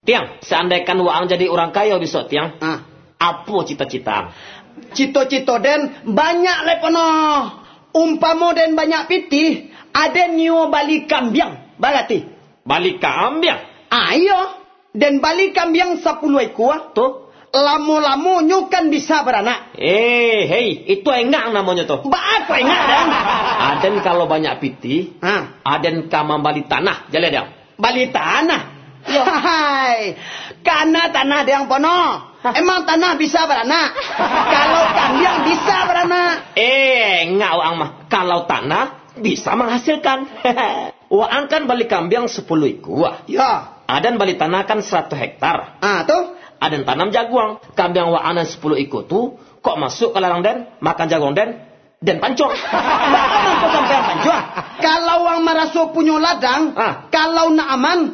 Tiang, seandainya waang jadi orang kaya besok, Tiang. Apa cita-cita? Cito-cito den banyak lepono. Umpamo den banyak piti, ada nyo balik kambiang. Berarti Balik kambiang. Ayo, dan balik kambiang 10 ekor. Tuh. Lamo-lamo nyo kan bisa beranak. Hei, itu enggak namanya tuh. Apa enggak dan? Aden kalau banyak piti, aden kamam balik tanah, jalan dia. Balik tanah. Hai, karena tanah ada yang pono. Emang tanah bisa beranak? Kalau kambing bisa beranak. Enggak waang mah. Kalau tanah bisa menghasilkan. Waang kan balik kambing 10 ekor. Ya. Aden balik tanah kan 100 hektar. Tuh. Aden tanam jaguang. Kambing waang 10 ekor tuh kok masuk ke larang den, makan jaguang den pancong. Bagaimana kau sampai pancong? Kalau wang maraso punya ladang, kalau nak aman